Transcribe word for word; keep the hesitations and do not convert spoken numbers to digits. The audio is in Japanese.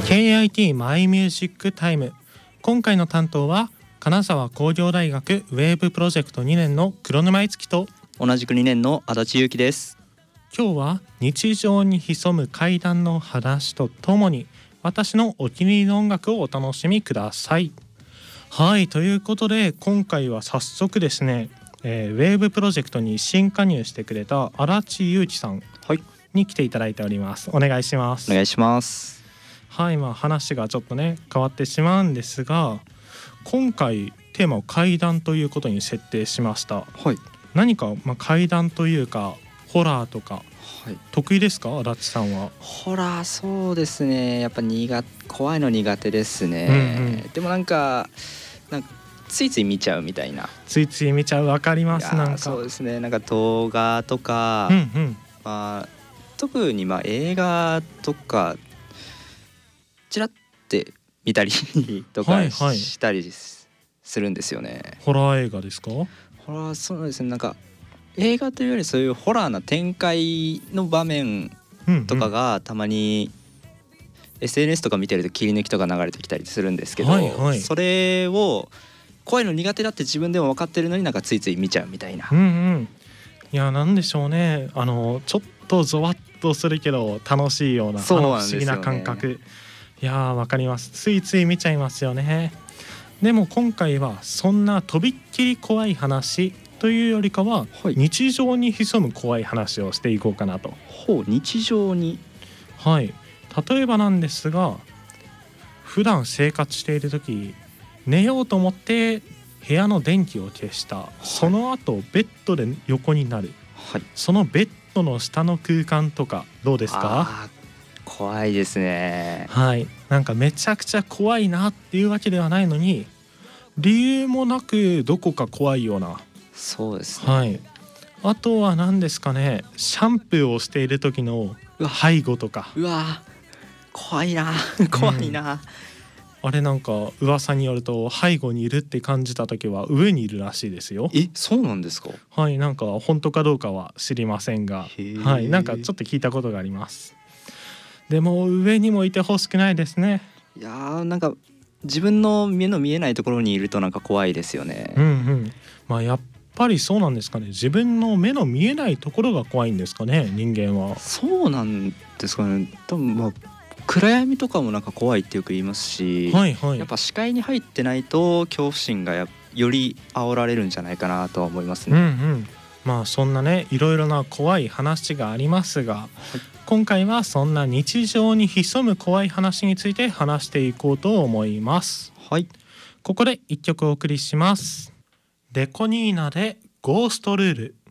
ケーアイティー マイミュージックタイム。今回の担当は金沢工業大学ウェーブプロジェクトにねんの黒沼樹と同じくにねんの足立ゆうきです。 今日は日常に潜む怪談の話とともに私のお気に入りの音楽をお楽しみください。はい、ということで今回は早速ですね、えー、ウェーブプロジェクトに新加入してくれた足立ゆうきさんに来ていただいております。お願いします。 お願いします。 はい、まあ話がちょっとね変わってしまうんですが、今回テーマを怪談ということに設定しました。 はい。 何か、まあ、怪談というかホラーとか、 はい、 得意ですか、足立さんは。 ホラー、そうですね、やっぱ苦怖いの苦手ですね、うんうん、でもなんかなんかついつい見ちゃうみたいな。 ついつい見ちゃう、わかります。なんかそうですね、なんか動画とか、 うんうん、 まあ、特にまあ映画とかちらって見たりとかしたりするんですよね、はいはい、 ホラー映画ですか。 ホラー、そうですね、なんか映画というよりそういうホラーな展開の場面とかがたまに エスエヌエス とか見てると切り抜きとか流れてきたりするんですけど、はいはい、それを怖いの苦手だって自分でも分かってるのになんかついつい見ちゃうみたいな、 うんうん、いやなんでしょうね、あのちょっとゾワッとするけど楽しいような、 そうなん不思議な感覚。いやわかります。ついつい見ちゃいますよね。でも今回はそんなとびっきり怖い話というよりかは、はい、日常に潜む怖い話をしていこうかなと。 ほう、日常に。 はい、例えばなんですが、普段生活している時寝ようと思って部屋の電気を消した、はい、その後ベッドで横になる、はい、そのベッドの下の空間とかどうですか。 あ、怖いですね。 はい、なんかめちゃくちゃ怖いなっていうわけではないのに理由もなくどこか怖いような。 そうですね、 はい、あとは何ですかね、シャンプーをしている時の背後とか。 うわ怖いな怖いな、 うん、あれなんか噂によると背後にいるって感じた時は上にいるらしいですよ。 え、そうなんですか。 はい、なんか本当かどうかは知りませんが、はい、なんかちょっと聞いたことがあります。でも上にもいてほしくないですね。 いやー、なんか自分の目の見えないところにいるとなんか怖いですよね。 うんうん、まあやっぱりそうなんですかね。自分の目の見えないところが怖いんですかね、人間は。 そうなんですかね。多分まあ暗闇とかもなんか怖いってよく言いますし、 はいはい、 やっぱ視界に入ってないと恐怖心がやより煽られるんじゃないかなとは思いますね。 うんうん、まあそんなねいろいろな怖い話がありますが、はい、今回はそんな日常に潜む怖い話について話していこうと思います。 はい、 ここで一曲お送りします。デコニーナでゴーストルール。